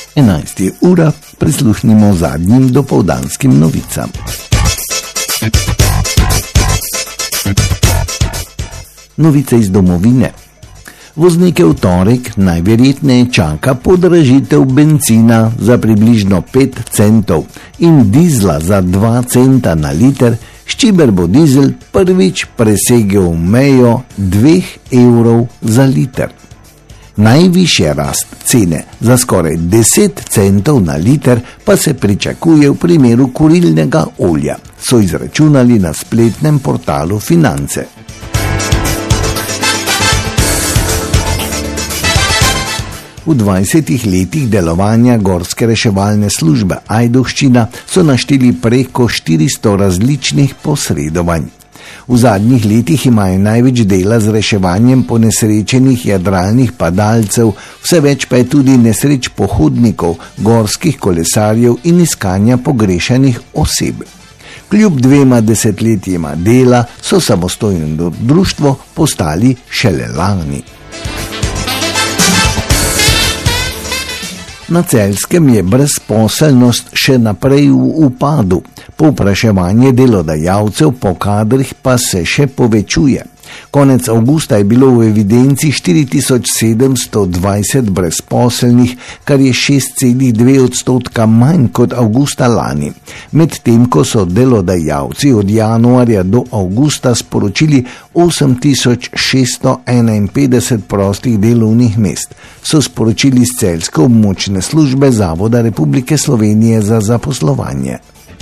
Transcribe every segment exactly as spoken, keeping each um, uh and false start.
enajsta ura, prisluhnimo zadnjim dopoldanskim novicam. Novice iz domovine. Voznike v torek najverjetneje čaka podražitev bencina za približno pet centov in dizla za dva centa na liter, s čimer bo dizel prvič presegel mejo dveh evrov za liter. Najvišja rast cene za skoraj deset centov na liter pa se pričakuje v primeru kurilnega olja, so izračunali na spletnem portalu Finance. V dvajsetih letih delovanja Gorske reševalne službe Ajdovščina so našteli preko štiristo različnih posredovanj. V zadnjih letih imajo največ dela z reševanjem ponesrečenih jadralnih padalcev, vse več pa je tudi nesreč pohodnikov, gorskih kolesarjev in iskanja pogrešanih oseb. Kljub dvema desetletjima dela so samostojno društvo postali šele lani. Na Celjskem je brezposelnost še naprej v upadu, povpraševanje delodajalcev po kadrih pa se še povečuje. Konec avgusta je bilo v evidenci štiri tisoč sedemsto dvajset brezposelnih, kar je šest celih dve odstotka manj kot avgusta lani, medtem ko so delodajalci od januarja do avgusta sporočili osem tisoč šeststo enainpetdeset prostih delovnih mest, so sporočili z celjske območne službe Zavoda Republike Slovenije za zaposlovanje.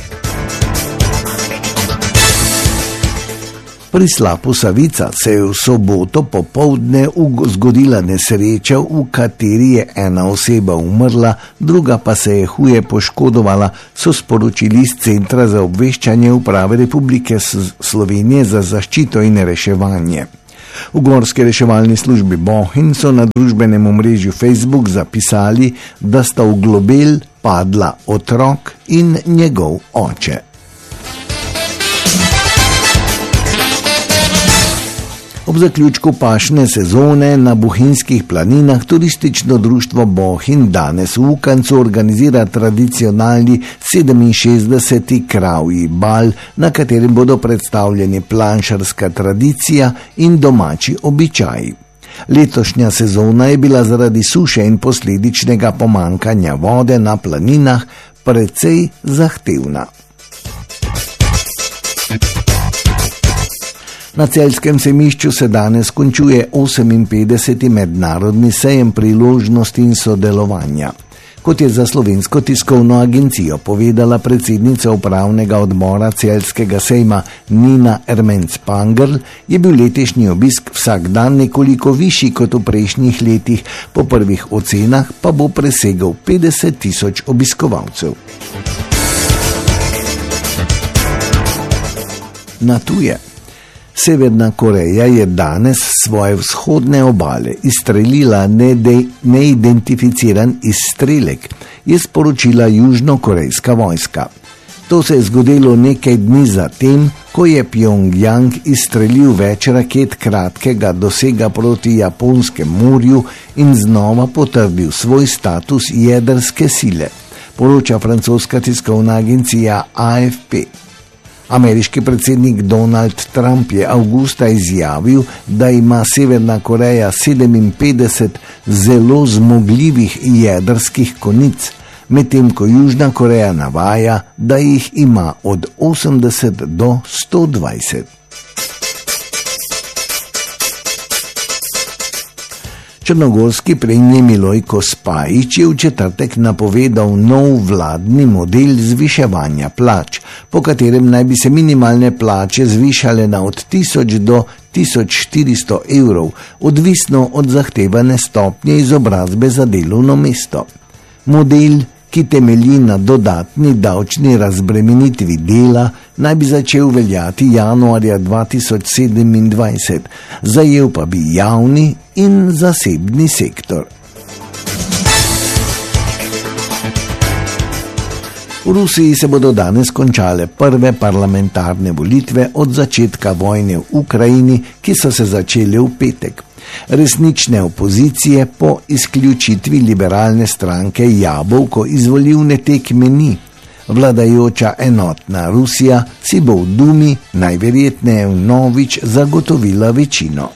Pri slapu Savica se je v soboto popoldne zgodila nesreča, v kateri je ena oseba umrla, druga pa se je huje poškodovala, so sporočili iz Centra za obveščanje Uprave Republike Slovenije za zaščito in reševanje. V Gorski reševalni službi Bohinj so na družbenem omrežju Facebook zapisali, da sta v globel padla otrok in njegov oče. Ob zaključku pašne sezone na Bohinjskih planinah turistično društvo Bohinj danes v Ukancu organizira tradicionalni sedeminšestdeseti kravji bal, na katerem bodo predstavljeni planšarska tradicija in domači običaji. Letošnja sezona je bila zaradi suše in posledičnega pomankanja vode na planinah precej zahtevna. Na celjskem sejmišču se danes končuje oseminpetdeseti mednarodni sejem priložnosti in sodelovanja. Kot je za Slovensko tiskovno agencijo povedala predsednica upravnega odbora celjskega sejma Nina Ermenc-Pangerl, je bil letošnji obisk vsak dan nekoliko višji kot v prejšnjih letih, po prvih ocenah pa bo presegel petdeset tisoč obiskovalcev. Na tuje. Severna Koreja je danes svoje vzhodne obale izstrelila neidentificiran izstrelek, je sporočila južnokorejska vojska. To se je zgodilo nekaj dni zatem, ko je Pjongjang izstrelil več raket kratkega dosega proti Japonskem morju in znova potrdil svoj status jedrske sile, poroča francoska tiskovna agencija A F P. Ameriški predsednik Donald Trump je avgusta izjavil, da ima Severna Koreja sedeminpetdeset zelo zmogljivih jedrskih konic, medtem ko Južna Koreja navaja, da jih ima od osemdeset do sto dvajset. Črnogorski premijer Milojko Spajić je v četrtek napovedal nov vladni model zviševanja plač, po katerem naj bi se minimalne plače zvišale na od tisoč do tisoč štiristo evrov, odvisno od zahtevane stopnje izobrazbe za delovno mesto. Model, ki temelji na dodatni davčni razbremenitvi dela, naj bi začel veljati januarja dva tisoč sedemindvajset, zajel pa bi javni in zasebni sektor. V Rusiji se bodo danes končale prve parlamentarne volitve od začetka vojne v Ukrajini, ki so se začele v petek. resnične opozicije po izključitvi liberalne stranke Jabolko iz volilne tekme ni. Vladajoča enotna Rusija si bo v Dumi najverjetneje vnovič zagotovila večino.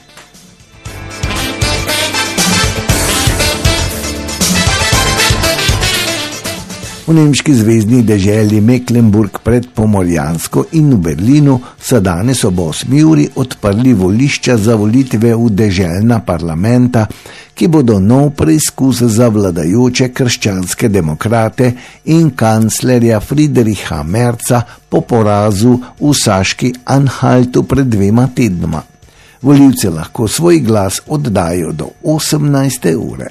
V nemški zvezni deželi Mecklenburg pred Pomorjansko in v Berlinu so danes ob osmi uri odprli volišča za volitve v deželna parlamenta, ki bodo nov preizkus za vladajoče krščanske demokrate in kanclerja Friedricha Merza po porazu v Saški Anhaltu pred dvema tednoma. Volivci lahko svoj glas oddajo do osemnajste ure.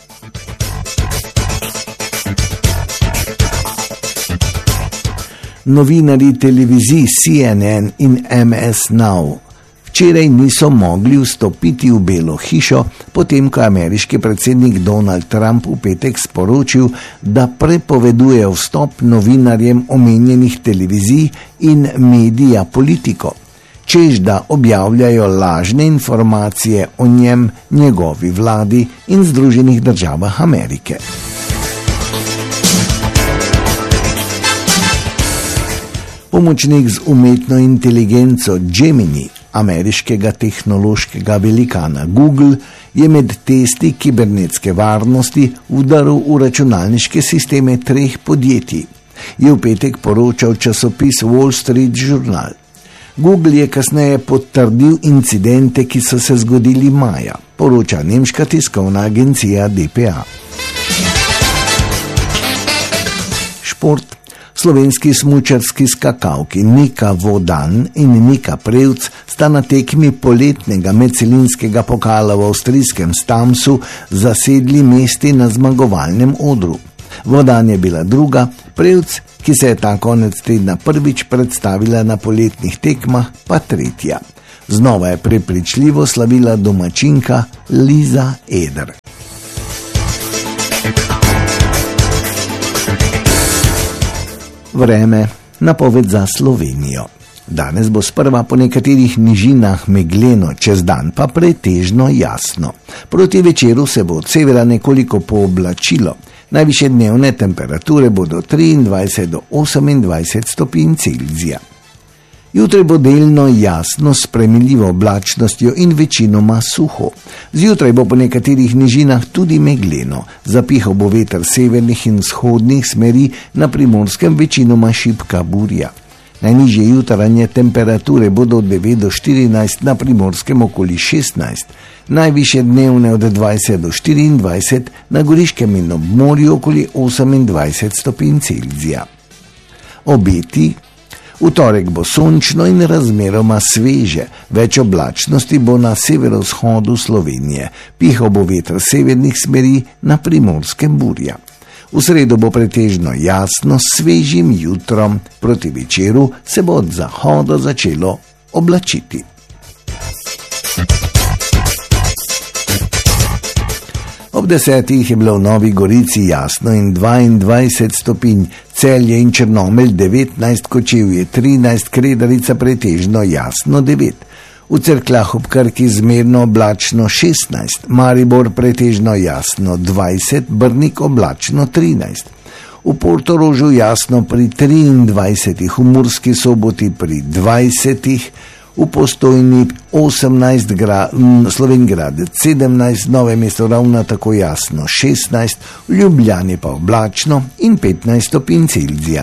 Novinarji televizij C N N in M S Now včeraj niso mogli vstopiti v Belo hišo, potem ko ameriški predsednik Donald Trump v petek sporočil, da prepoveduje vstop novinarjem omenjenih televizij in medija Politico, čež da objavljajo lažne informacije o njem, njegovi vladi in Združenih državah Amerike. Pomočnik z umetno inteligenco Gemini ameriškega tehnološkega velikana Google je med testi kibernetske varnosti vdaril v računalniške sisteme treh podjetij, je v petek poročal časopis Wall Street Journal. Google je kasneje potrdil incidente, ki so se zgodili maja, poroča nemška tiskovna agencija D P A. Šport. Slovenski smučarski skakalki Nika Vodan in Nika Prevc sta na tekmi poletnega medcelinskega pokala v avstrijskem Stamsu zasedli mesti na zmagovalnem odru. Vodan je bila druga, Prevc, ki se je ta konec tedna prvič predstavila na poletnih tekmah, pa tretja. Znova je prepričljivo slavila domačinka Liza Eder. Vreme, napoved za Slovenijo. Danes bo sprva po nekaterih nižinah megleno, čez dan pa pretežno jasno. Proti večeru se bo od severa nekoliko pooblačilo. Najvišje dnevne temperature bodo triindvajset do osemindvajset stopinj Celzija. Jutri bo delno jasno s premiljivo oblačnostjo in večinoma suho. Zjutraj bo po nekaterih nižinah tudi megleno. Zapihal bo veter severnih in vzhodnih smeri, na Primorskem večinoma šibka burja. Najnižje jutranje temperature bodo od devet do štirinajst, na Primorskem okoli šestnajst. Najvišje dnevne od dvajset do štiriindvajset, na Goriškem in ob morju okoli osemindvajset stopinj Celzija. Obeti. V torek bo sončno in razmeroma sveže, več oblačnosti bo na severovzhodu Slovenije, pihal bo veter severnih smeri, na Primorskem burja. V sredo bo pretežno jasno s svežim jutrom, proti večeru se bo od zahoda začelo oblačiti. Ob desetih je bilo v Novi Gorici jasno in dvaindvajset stopinj, Celje in Črnomelj devetnajst, Kočevje trinajst, Kredarica pretežno jasno devet. V Cerkljah ob Krki zmerno oblačno šestnajst, Maribor pretežno jasno dvajset, Brnik oblačno trinajst. V Portorožu jasno pri triindvajsetih, v Murski Soboti pri dvajsetih, v Postojni osemnajst, Slovenj Gradec sedemnajst, Nove mesto ravno tako jasno šestnajst, v Ljubljani pa oblačno in petnajst stopinj Celzija.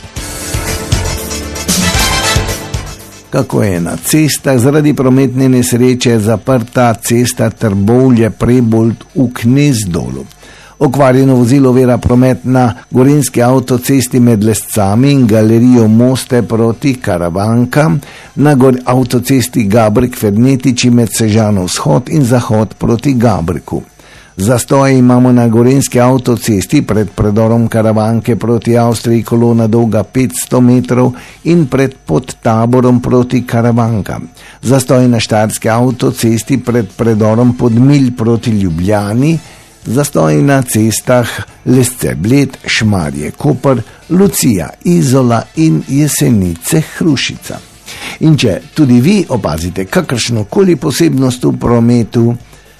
Kako je na cestah? Zaradi prometne nesreče zaprta cesta Trbovlje-Prebold v Knezdolu. Okvarjeno vozilo ovira promet na gorenjski avtocesti med Lescami in galerijo Moste proti Karavankam, na avtocesti Gabrek-Fernetiči med Sežano vzhod in zahod proti Gabrku. Zastoje imamo na gorenjski avtocesti pred predorom Karavanke proti Avstriji, kolona dolga petsto metrov, in pred Podtaborom proti Karavankam. Zastoje na štajerski avtocesti pred predorom Podmilj proti Ljubljani, zastoji na cestah Lesce-Bled, Šmarje-Koper, Lucija, Izola in Jesenice-Hrušica. In če tudi vi opazite kakršnokoli posebnost v prometu,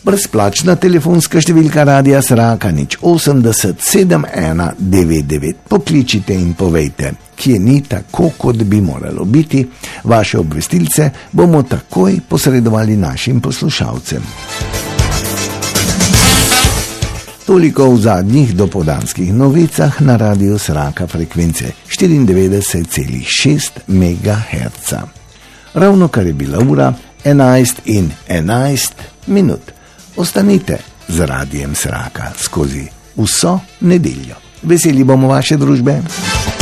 Brezplačna telefonska številka Radia Sraka nič osemdeset sedem ena devet devet. Pokličite in povejte, kje ni tako, kot bi moralo biti. Vaše obvestilce bomo takoj posredovali našim poslušalcem. Toliko v zadnjih dopoldanskih novicah na Radiu Sraka frekvence štiriindevetdeset celih šest megaherca. Ravno kar je bila ura enajst in enajst minut. Ostanite z Radijem Sraka skozi vso nedeljo. Veseli bomo vaše družbe.